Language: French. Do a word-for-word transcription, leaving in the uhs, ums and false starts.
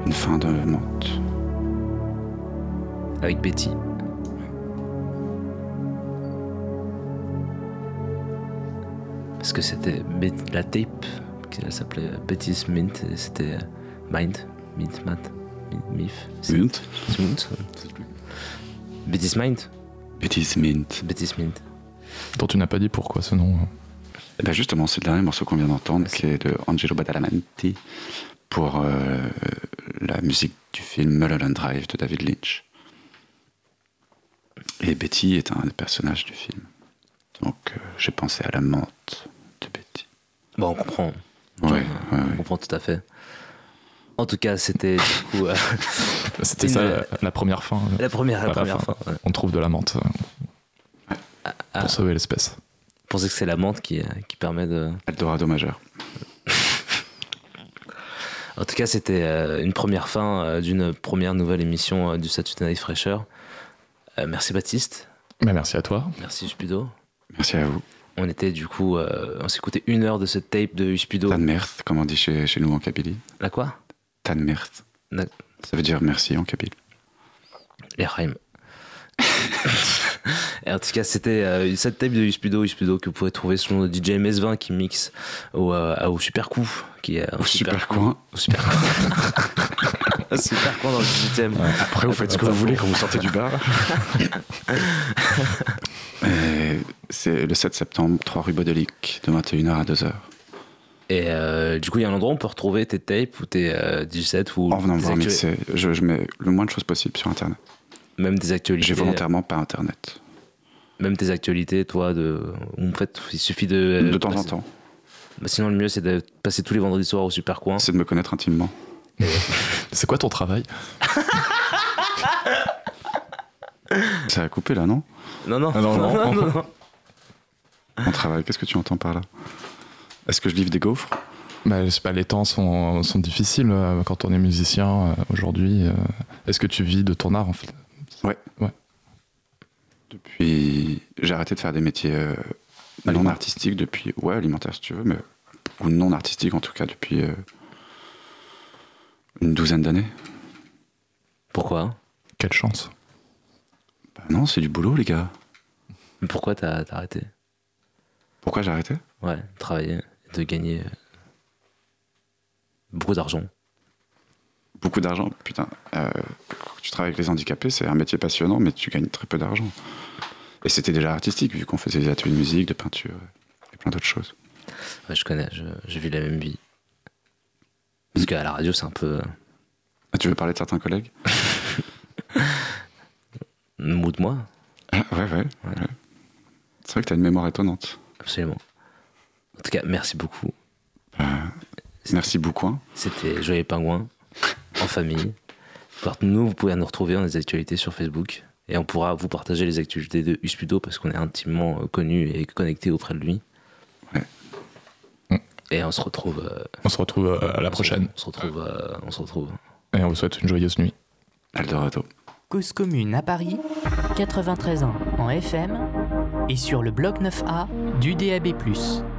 Une fin de Mantes. Avec Betty. Parce que c'était la tape, elle s'appelait Betty's Mint, et c'était Mind, Mint, Mat, Mif. Mint. Mint. Betty's Mind. Betty's Mint. Betty's Mint. Dont tu n'as pas dit pourquoi ce nom. Et ben justement, c'est le dernier morceau qu'on vient d'entendre, qui est de Angelo Badalamenti, pour euh, la musique du film Mulholland Drive de David Lynch. Et Betty est un des personnages du film. Donc euh, j'ai pensé à la menthe de Betty. Bon, on comprend. Ouais, Genre, ouais, on ouais. comprend tout à fait. En tout cas, c'était du coup... Euh, C'était une, ça la, la première fin. La première, la Pas première fin. fin. Ouais. On trouve de la menthe Ouais. Ah, pour ah, sauver l'espèce. vous pensez que c'est la menthe qui, qui permet de... Eldorado majeur. En tout cas, c'était euh, une première fin euh, d'une première nouvelle émission euh, du Saturday Night Fresher. Euh, merci Baptiste. Mais merci à toi. Merci Uspido. Merci à vous. On était du coup... Euh, on s'est écouté une heure de cette tape de Uspido. Tanmerth, comme on dit chez, chez nous en Kabylie. La quoi? Tanmerth. La... Ça veut dire merci en Kabyle. Les rhymes. Et en tout cas, c'était euh, cette tape de Uspido, Uspido que vous pouvez trouver sur le D J M S vingt qui mixe au, euh, au Super Coup. Qui est, Au Super Coin. Au Super Coin. Au Super Coin dans le dix-huitième. Ouais. Après, vous faites ce que vous voulez quand vous sortez du bar. Et c'est le sept septembre, trois rue Baudelic, de vingt et une heures à deux heures. Et euh, du coup, il y a un endroit où on peut retrouver tes tapes ou tes euh, D J sets ou En venant me voir actu... mixer, je, je mets le moins de choses possible sur Internet. Même des actualités. J'ai volontairement pas Internet. Même tes actualités, toi, de. En fait, il suffit de. De temps passer... en temps. Bah, sinon, le mieux, c'est de passer tous les vendredis soirs au Super Coin. C'est de me connaître intimement. C'est quoi ton travail? Ça a coupé là, non? Non, non, ah, non, non, non, non, non. Mon travail, qu'est-ce que tu entends par là? Est-ce que je livre des gaufres? Bah, je sais pas, les temps sont, sont difficiles euh, quand on est musicien euh, aujourd'hui. Euh, est-ce que tu vis de ton art en fait? Ouais. Ouais. Depuis. J'ai arrêté de faire des métiers euh, non artistiques depuis. Ouais, alimentaire si tu veux, mais. Ou non artistiques en tout cas depuis. Euh, une douzaine d'années. Pourquoi? Quelle chance. Bah non, c'est du boulot, les gars. Mais pourquoi t'as, t'as arrêté? Pourquoi j'ai arrêté? Ouais, de travailler, de gagner euh, beaucoup d'argent. Beaucoup d'argent, putain. Euh, quand tu travailles avec les handicapés, c'est un métier passionnant, mais tu gagnes très peu d'argent. Et c'était déjà artistique, vu qu'on faisait des ateliers de musique, de peinture, et plein d'autres choses. Ouais, je connais, je, je vis la même vie. Parce qu'à la radio, c'est un peu. Ah, tu veux parler de certains collègues? Mou de moi. Ah, ouais, ouais, ouais. ouais. C'est vrai que t'as une mémoire étonnante. Absolument. En tout cas, merci beaucoup. Euh, merci beaucoup. Hein. C'était Joyeux Pingouin, en famille. Nous, vous pouvez nous retrouver dans les actualités sur Facebook. Et on pourra vous partager les actualités de Uspido parce qu'on est intimement connus et connectés auprès de lui. Ouais. Et on se retrouve. Euh, on se retrouve euh, à la on prochaine. Se, on, se retrouve, euh, on se retrouve. Et on vous souhaite une joyeuse nuit. Eldorado. Cause commune à Paris, quatre-vingt-treize ans en F M et sur le bloc neuf A du D A B plus.